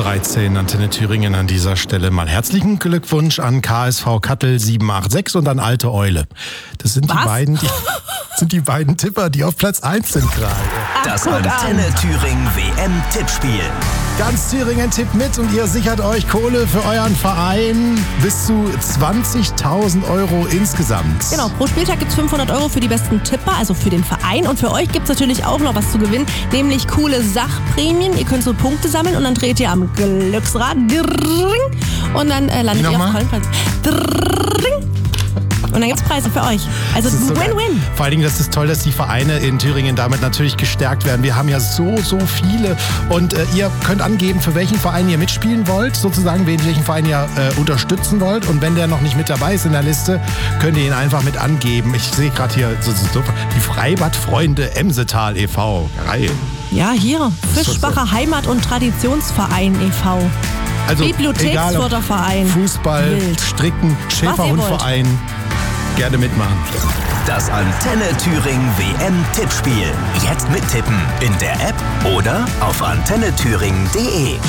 13 Uhr, Antenne Thüringen an dieser Stelle. Mal herzlichen Glückwunsch an KSV Kattel 786 und an Alte Eule. Das sind die beiden Tipper, die auf Platz 1 sind gerade. Das Antenne Thüringen WM-Tippspiel. Ganz Thüringen tippt mit und ihr sichert euch Kohle für euren Verein. Bis zu 20.000 Euro insgesamt. Genau, pro Spieltag gibt es 500 Euro für die besten Tipper, also für den Verein. Und für euch gibt es natürlich auch noch was zu gewinnen, nämlich coole Sachprämien. Ihr könnt so Punkte sammeln und dann dreht ihr am Glücksrad. Und dann landet ihr auf tollen Preisen. Und dann gibt es Preise für euch. Also Win-Win. Vor allen Dingen, das ist toll, dass die Vereine in Thüringen damit natürlich gestärkt werden. Wir haben ja so viele. Und ihr könnt angeben, für welchen Verein ihr mitspielen wollt. Sozusagen, welchen Verein ihr unterstützen wollt. Und wenn der noch nicht mit dabei ist in der Liste, könnt ihr ihn einfach mit angeben. Ich sehe gerade hier die Freibad-Freunde Emsetal e.V. Geil. Ja, hier. Fischbacher Heimat- und Traditionsverein e.V. Also Bibliotheksförderverein. Fußball, Wild. Stricken, Schäferhundverein. Gerne mitmachen. Das Antenne Thüringen WM-Tippspiel. Jetzt mittippen in der App oder auf antennethüringen.de.